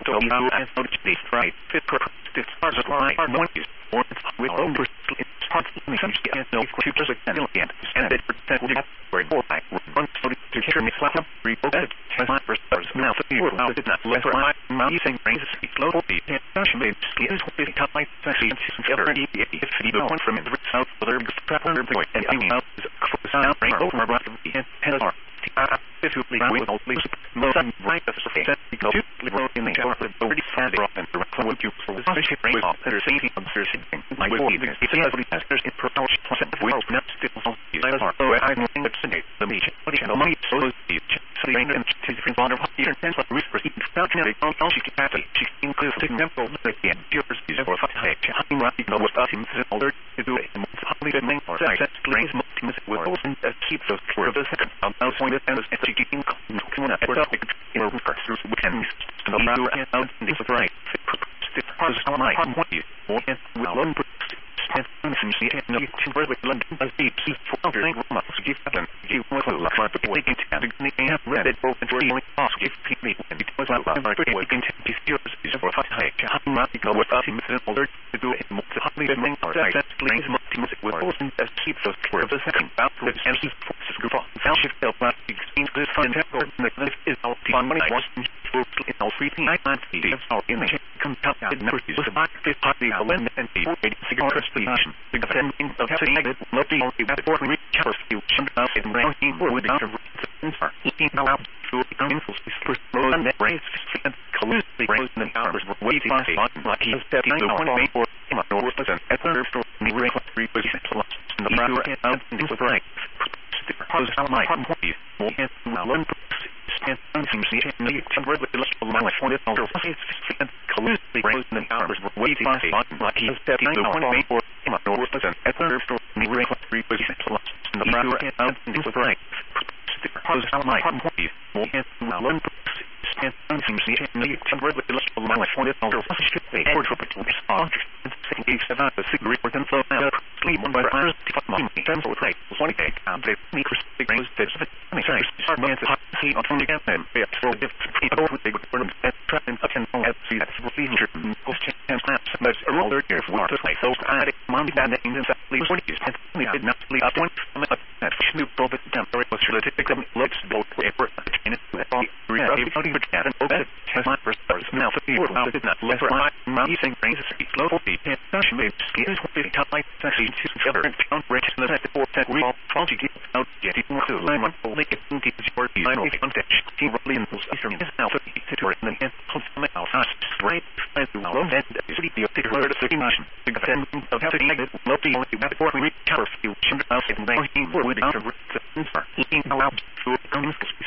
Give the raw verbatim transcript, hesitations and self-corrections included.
So now as noticed the right fit for the stars of line are noise or with over parts of the country and no futures and and and it percent will get where more like one study to hear me slap up report has my first stars now so you now did not let my mouth using raises the global the fashion made skills with the top light session together and if you don't from the south other proper point and I mean out is sound rain over my right and has our if you leave with all please most right of the face you go to liberal in the shower of thirty five and the recall with you for the special raise off that are saying observers like what you it's a every aspect in proportion percent of which not still so you are so I know that the media what you know money so the so the and to different order of here and what risk perceived without you know all she can have she includes the example that the viewers use for fact having right you know what us in the order to do it and probably the main or that plays multiple will also keep those for the second now point and as you can come up with topic in a resource we can no matter how this is right the parts of my what you want will learn and see and you can really learn as the for other things must give them give what will like but we can tell they have read it both for you ask if me and it was like we can tell this yours is for five how much go with us in the order to do it most hardly the main or that plays multiple with also as keep those for the second about the and he forces group of self help but exchange this fund this is our fund money was in all free thing I can't see our image come up in numbers with about fifty party when and the cigar explanation the defending of having negative not the only that for reach our few should not in ranking or without a are eating out through the influence first road and that raise and collusively raise the hours were waiting on like he is stepping the one way for him or was an ether for me rank three position plus the brother and things of right the proposed how my home you more and one and something see and you can read with the list of my for this over and collusively raise the hours were waiting on like he is stepping the one way for him or was an ether for me rank three position plus the brother and things of right the proposed how my home you more and one and something see and you can read with the list of my for this over strictly for to respond and say about the cigarette and so now sleep one by hours to my terms of right one day and the micro signals that I say are meant to see on the gap and be so if people would take for them and try and attend on at see that procedure question and snaps but a roller here for to play so I money that in the least what is and we did not leave up one that new profit temporary was related to them looks both paper and it everybody would get an obed has my first stars now for the world did not let my money thing brings a global beat and such made skills with the top light section to together and found rich in the set for that we all project out getting to lemon only get into the word design of context team really in those eastern is now for the tutor and then consummate outside straight as the long end is the particular destination the defend of having negative low the only that for we cover few should out in banking for without a eating allowed to come